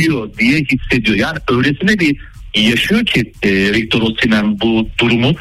geliyor diye hissediyor. Yani öylesine bir yaşıyor ki Victor Osimhen bu durumu.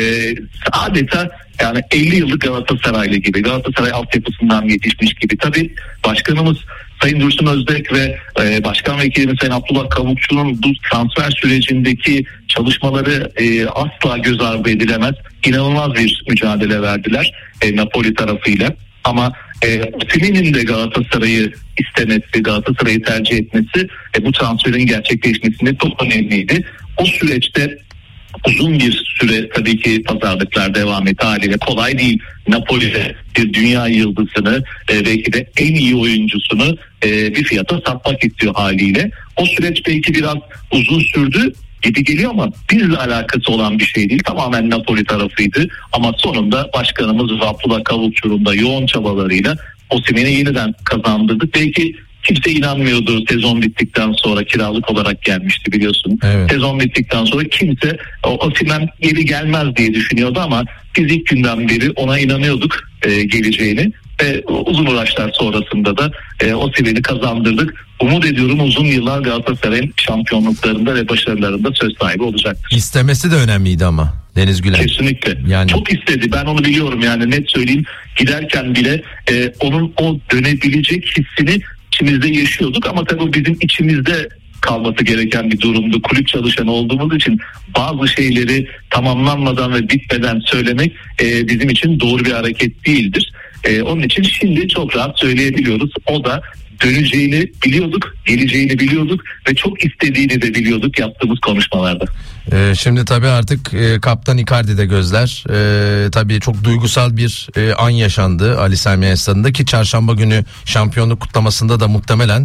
Adeta yani 50 yıllık Galatasaraylı gibi, Galatasaray altyapısından yetişmiş gibi. Tabii başkanımız Sayın Dursun Özbek ve Başkan Vekilimiz Sayın Abdullah Kavukçu'nun bu transfer sürecindeki çalışmaları asla göz ardı edilemez. İnanılmaz bir mücadele verdiler Napoli tarafıyla. Ama Osimhen'in de Galatasaray'ı istemesi, Galatasaray'ı tercih etmesi bu transferin gerçekleşmesinde çok önemliydi. O süreçte uzun bir süre tabii ki pazarlıklar devam etti haliyle. Kolay değil Napoli'de bir dünya yıldızını belki de en iyi oyuncusunu bir fiyata satmak istiyor haliyle. O süreç belki biraz uzun sürdü gibi geliyor ama bizle alakası olan bir şey değil. Tamamen Napoli tarafıydı ama sonunda başkanımız Abdullah Kavukçu'nun da yoğun çabalarıyla Osimhen'i yeniden kazandırdık. Belki kimse inanmıyordu sezon bittikten sonra, kiralık olarak gelmişti biliyorsun. Evet. Sezon bittikten sonra kimse Osimhen geri gelmez diye düşünüyordu ama biz ilk günden beri ona inanıyorduk geleceğini. Uzun uğraşlar sonrasında da Osimhen'i kazandırdık. Umut ediyorum uzun yıllar Galatasaray'ın şampiyonluklarında ve başarılarında söz sahibi olacaktır. İstemesi de önemliydi ama Deniz Güler. Kesinlikle. Yani... Çok istedi. Ben onu biliyorum yani, net söyleyeyim. Giderken bile onun o dönebilecek hissini içimizde yaşıyorduk ama tabii bizim içimizde kalması gereken bir durumdu. Kulüp çalışanı olduğumuz için bazı şeyleri tamamlanmadan ve bitmeden söylemek bizim için doğru bir hareket değildir. Onun için şimdi çok rahat söyleyebiliyoruz. O da döneceğini biliyorduk, geleceğini biliyorduk ve çok istediğini de biliyorduk yaptığımız konuşmalarda. Şimdi tabii artık Kaptan Icardi'de gözler. Tabii çok duygusal bir an yaşandı Ali Sami Yen Stadı'nda ki çarşamba günü şampiyonluk kutlamasında da muhtemelen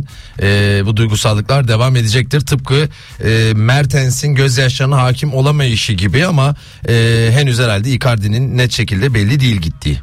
bu duygusallıklar devam edecektir. Tıpkı Mertens'in gözyaşlarına hakim olamayışı gibi ama henüz herhalde Icardi'nin net şekilde belli değil gittiği.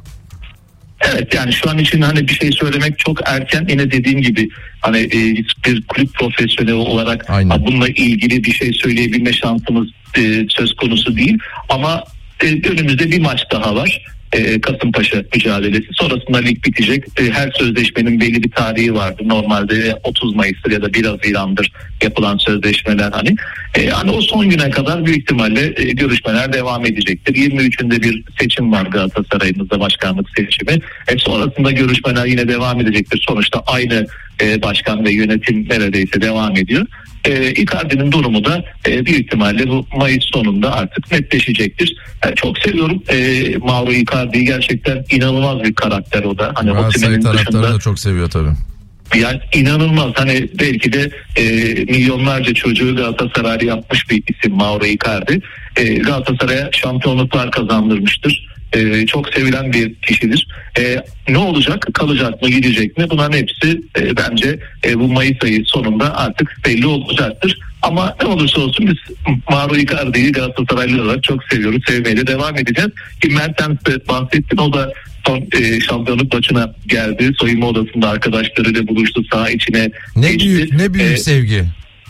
Evet, yani şu an için hani bir şey söylemek çok erken. Yine dediğim gibi hani bir kulüp profesyoneli olarak bununla ilgili bir şey söyleyebilme şansımız söz konusu değil. Ama önümüzde bir maç daha var. Kasımpaşa mücadelesi. Sonrasında lig bitecek. Her sözleşmenin belli bir tarihi vardı. Normalde 30 Mayıs'tır ya da 1 Haziran'dır yapılan sözleşmeler hani. Hani o son güne kadar büyük ihtimalle görüşmeler devam edecektir. 23'ünde bir seçim var Galatasaray'ımızda, başkanlık seçimi. Sonrasında görüşmeler yine devam edecektir. Sonuçta aynı başkan ve yönetim neredeyse devam ediyor. Icardi'nin durumu da büyük ihtimalle bu Mayıs sonunda artık netleşecektir. Çok seviyorum Mauro Icardi'yi, gerçekten inanılmaz bir karakter o da. Hani Galatasaray taraftarı da çok seviyor tabii. Yani inanılmaz, hani belki de milyonlarca çocuğu Galatasaray'ı yapmış bir isim Mauro Icardi. Galatasaray'a şampiyonluklar kazandırmıştır. Çok sevilen bir kişidir. Ne olacak? Kalacak mı? Gidecek mi? Bunların hepsi bence bu Mayıs ayı sonunda artık belli olacaktır. Ama ne olursa olsun biz Mauro Icardi'yi Galatasaraylı olarak çok seviyoruz. Sevmeye de devam edeceğiz. Ki Mertens'te bahsettin, o da son şampiyonluk maçına geldi. Soyunma odasında arkadaşlarıyla buluştu, saha içine geçti. Ne büyük sevgi.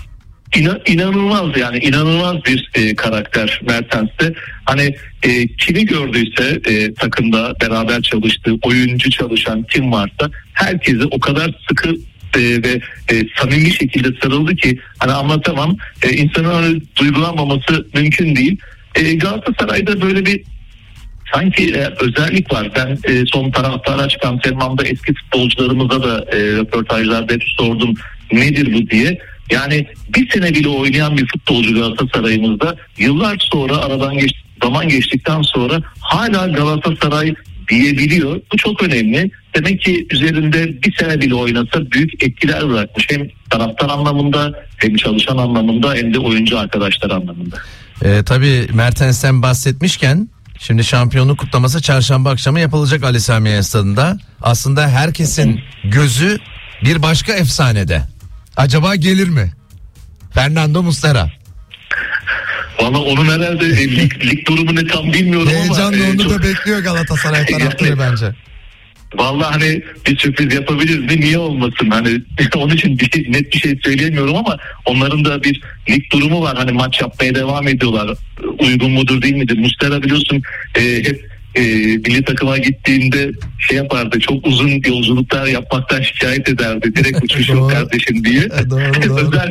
İnanılmaz, yani inanılmaz bir karakter Mertens'te. Hani kimi gördüyse takımda beraber çalıştığı, oyuncu çalışan kim varsa herkese o kadar sıkı ve samimi şekilde sarıldı ki hani anlatamam. İnsanın öyle duygulanmaması mümkün değil. Galatasaray'da böyle bir sanki özellik var. Ben son taraftar açık antrenmanda eski futbolcularımıza da röportajlarda hep sordum nedir bu diye. Yani bir sene bile oynayan bir futbolcu Galatasaray'ımızda yıllar sonra zaman geçtikten sonra hala Galatasaray diyebiliyor. Bu çok önemli. Demek ki üzerinde bir sene bile oynasa büyük etkiler bırakmış. Hem taraftar anlamında, hem çalışan anlamında, hem de oyuncu arkadaşlar anlamında. Tabii Mertens'ten bahsetmişken şimdi şampiyonluk kutlaması çarşamba akşamı yapılacak Ali Sami Yen Stadı'nda. Aslında herkesin gözü bir başka efsanede. Acaba gelir mi? Fernando Muslera. Valla onun herhalde lig durumu ne tam bilmiyorum ama. Heyecanla onu da bekliyor Galatasaray taraftarı yani, bence. Vallahi hani bir sürpriz yapabiliriz mi? Niye olmasın? Hani onun için net bir şey söyleyemiyorum ama onların da bir lig durumu var. Hani maç yapmaya devam ediyorlar. Uygun mudur değil midir? Muslera biliyorsun hep milli takıma gittiğinde şey yapardı, çok uzun yolculuklar yapmaktan şikayet ederdi. Direkt uçuş yok kardeşim diye. Doğru.